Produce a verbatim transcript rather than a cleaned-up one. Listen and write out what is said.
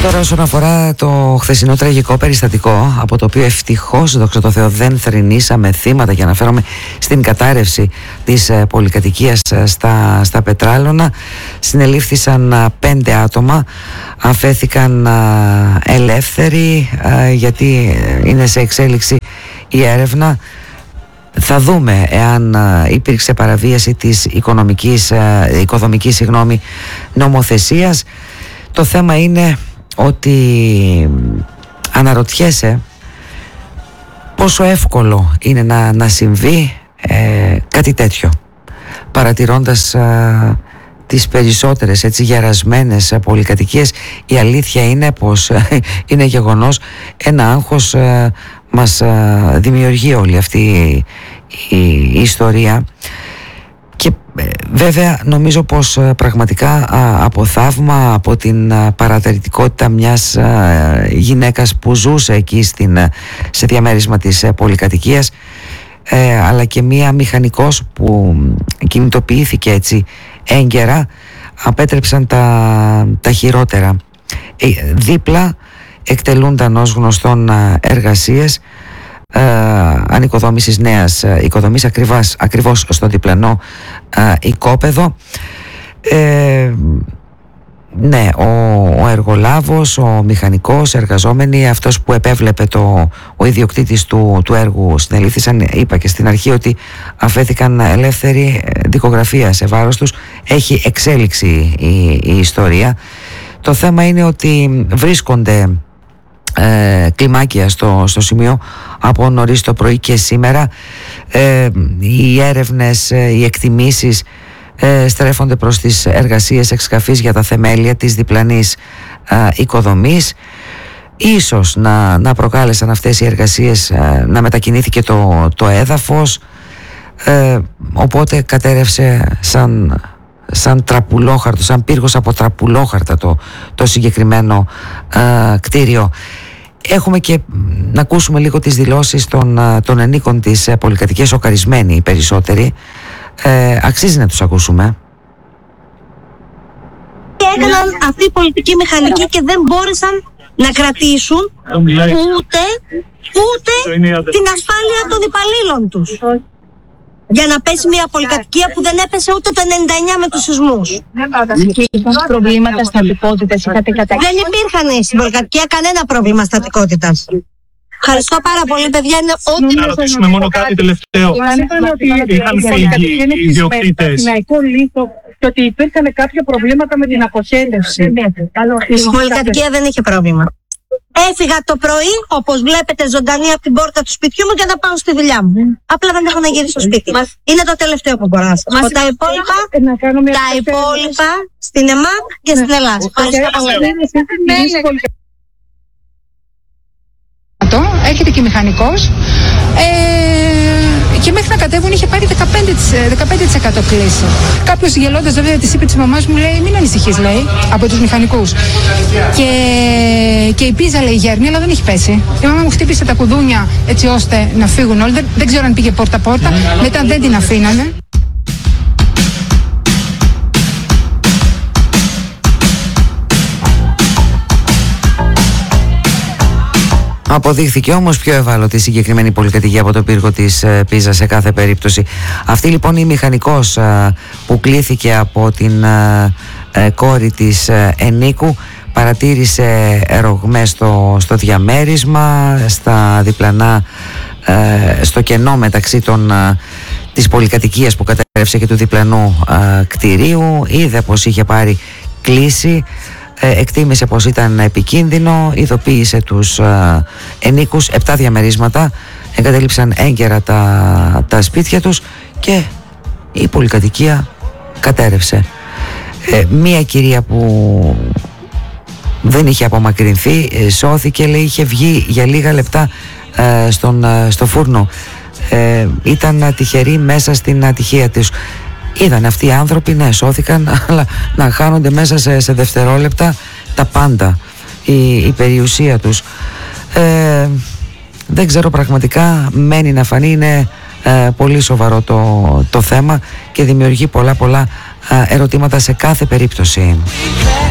Τώρα όσον αφορά το χθεσινό τραγικό περιστατικό, από το οποίο ευτυχώς, δόξα τω Θεώ, δεν θρηνήσαμε θύματα, για να αναφέρομαι στην κατάρρευση της πολυκατοικίας στα, στα Πετράλωνα, συνελήφθησαν πέντε άτομα, αφέθηκαν ελεύθεροι γιατί είναι σε εξέλιξη η έρευνα. Θα δούμε εάν υπήρξε παραβίαση της οικονομικής, οικοδομικής συγγνώμη, νομοθεσίας. Το θέμα είναι ότι αναρωτιέσαι πόσο εύκολο είναι να, να συμβεί ε, κάτι τέτοιο, παρατηρώντας ε, τις περισσότερες έτσι γερασμένες πολυκατοικίες. Η αλήθεια είναι πως ε, είναι γεγονός, ένα άγχος ε, μας ε, δημιουργεί όλη αυτή η, η, η ιστορία. Και βέβαια νομίζω πως πραγματικά από θαύμα, από την παρατηρητικότητα μιας γυναίκας που ζούσε εκεί στην, σε διαμέρισμα της πολυκατοικίας, ε, αλλά και μία μηχανικός που κινητοποιήθηκε έτσι έγκαιρα, απέτρεψαν τα, τα χειρότερα. Ε, δίπλα εκτελούνταν ως γνωστόν εργασίες Uh, ανοικοδόμησης νέας uh, οικοδομής ακριβώς, ακριβώς στο διπλανό uh, οικόπεδο. Ε, ναι, ο, ο εργολάβος, ο μηχανικός, εργαζόμενοι, αυτός που επέβλεπε το, ο ιδιοκτήτης του, του έργου, συνελήφθησαν. Είπα και στην αρχή ότι αφέθηκαν ελεύθεροι, δικογραφία σε βάρος τους. Έχει εξέλιξη η, η ιστορία. Το θέμα είναι ότι βρίσκονται Ε, κλιμάκια στο, στο σημείο από νωρίς το πρωί και σήμερα. Ε, οι έρευνες, ε, οι εκτιμήσεις ε, στρέφονται προς τις εργασίες εξκαφής για τα θεμέλια της διπλανής ε, οικοδομής. Ίσως να, να προκάλεσαν αυτές οι εργασίες ε, να μετακινήθηκε το, το έδαφος, ε, οπότε κατέρευσε σαν σαν τραπουλόχαρτο, σαν πύργος από τραπουλόχαρτα το, το συγκεκριμένο ε, κτίριο. Έχουμε και να ακούσουμε λίγο τις δηλώσεις των, των ενίκων της ε, πολυκατοικίας, σοκαρισμένοι οι περισσότεροι. Ε, αξίζει να τους ακούσουμε. Και έκαναν αυτή η πολιτική μηχανική και δεν μπόρεσαν να κρατήσουν ούτε, ούτε την ασφάλεια των υπαλλήλων τους, για να πέσει μια πολυκατοικία που δεν έπεσε ούτε το ενενήντα εννιά με τους σεισμούς. Υπάρχουν προβλήματα στατικότητας, είχατε καταγγείλει? Δεν υπήρχαν στην πολυκατοικία κανένα πρόβλημα στατικότητας. Ευχαριστώ πάρα πολύ, παιδιά. Είναι ό,τι... Να ρωτήσουμε μόνο κάτι τελευταίο. Είχαν φύγει οι ιδιοκτήτες και ότι υπήρχαν κάποια προβλήματα με την αποχέτευση. Η πολυκατοικία δεν είχε πρόβλημα. Έφυγα το πρωί, όπως βλέπετε, ζωντανή από την πόρτα του σπιτιού μου για να πάω στη δουλειά μου. Απλά δεν έχω να γυρίσω στο σπίτι. Είναι το τελευταίο που μπορώ να σας πω. Τα υπόλοιπα, τα υπόλοιπα στην ΕΜΑΚ και στην Ελλάδα. Έρχεται και μηχανικός ε, και μέχρι να κατέβουν είχε πάρει δεκαπέντε τοις εκατό κλίση. Κάποιος γελώντας βέβαια της είπε της μαμάς μου, λέει, μην ανησυχείς, λέει, από τους μηχανικούς. Και, και η πίζα, λέει, γέρνει, αλλά δεν έχει πέσει. Η μαμά μου χτύπησε τα κουδούνια έτσι ώστε να φύγουν όλοι. Δεν, δεν ξέρω αν πήγε πόρτα-πόρτα, μετά δεν την αφήνανε. Αποδείχθηκε όμως πιο ευάλωτη η συγκεκριμένη πολυκατοικία από το πύργο της ε, Πίζα σε κάθε περίπτωση. Αυτή λοιπόν η μηχανικός ε, που κλήθηκε από την ε, ε, κόρη της ε, ενίκου, παρατήρησε ρογμές στο, στο διαμέρισμα, στα διπλανά, ε, στο κενό μεταξύ των, ε, της πολυκατοικίας που κατέρευσε και του διπλανού ε, κτηρίου. Είδε πως είχε πάρει κλίση, εκτίμησε πως ήταν επικίνδυνο, ειδοποίησε τους ε, ενίκους. Επτά διαμερίσματα εγκατέλειψαν έγκαιρα τα, τα σπίτια τους και η πολυκατοικία κατέρευσε. Ε, μία κυρία που δεν είχε απομακρυνθεί ε, σώθηκε, λέει, είχε βγει για λίγα λεπτά ε, στον, ε, στο φούρνο. Ε, ήταν τυχερή μέσα στην ατυχία της. Είδαν αυτοί οι άνθρωποι, ναι, σώθηκαν, αλλά να χάνονται μέσα σε, σε δευτερόλεπτα τα πάντα, η, η περιουσία τους. Ε, δεν ξέρω πραγματικά, μένει να φανεί, είναι ε, πολύ σοβαρό το, το θέμα και δημιουργεί πολλά πολλά ε, ερωτήματα σε κάθε περίπτωση.